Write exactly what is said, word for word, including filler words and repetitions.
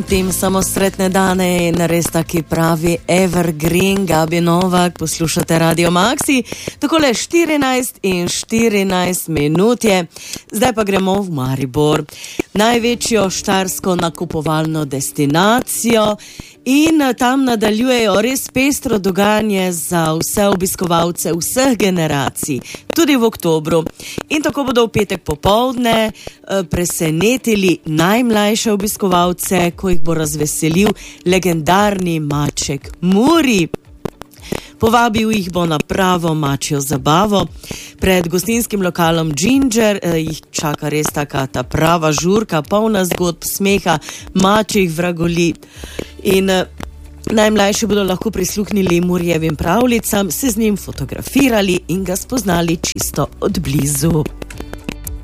Tim samo sretne dane in res taki pravi evergreen. Gabi Novak, poslušate Radio Maxi. Takole štirinajst in štirinajst minut je. Zdaj pa gremo v Maribor, največjo štajersko nakupovalno destinacijo, in tam nadaljujejo res pestro dogajanje za vse obiskovalce vseh generacij, tudi v oktobru. In tako bodo v petek popoldne presenetili najmlajše obiskovalce, ko jih bo razveselil legendarni maček Muri. Povabil jih bo na pravo mačjo zabavo. Pred gostinskim lokalom Ginger eh, jih čaka res taka ta prava žurka, polna zgodb, smeha, mačjih vragoli. In eh, najmlajši bodo lahko prisluhnili Murjevim pravljicam, se z njim fotografirali in ga spoznali čisto od blizu.